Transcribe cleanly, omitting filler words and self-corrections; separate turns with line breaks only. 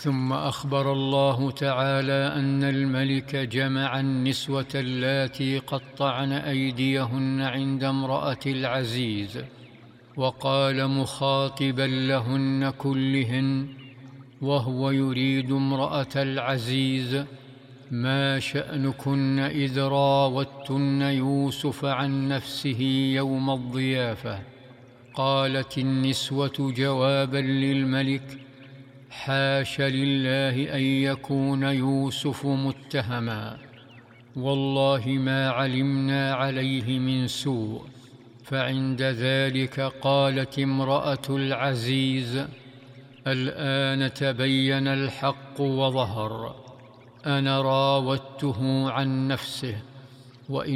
ثم أخبر الله تعالى أن الملك جمع النسوة اللاتي قطعن أيديهن عند امرأة العزيز، وقال مخاطبا لهن كلهن وهو يريد امرأة العزيز: ما شأنكن إذ راوتن يوسف عن نفسه يوم الضيافة؟ قالت النسوة جوابا للملك: حاش لله أن يكون يوسف متهما، والله ما علمنا عليه من سوء. فعند ذلك قالت امرأة العزيز: الآن تبين الحق وظهر، أنا راودته عن نفسه، وإن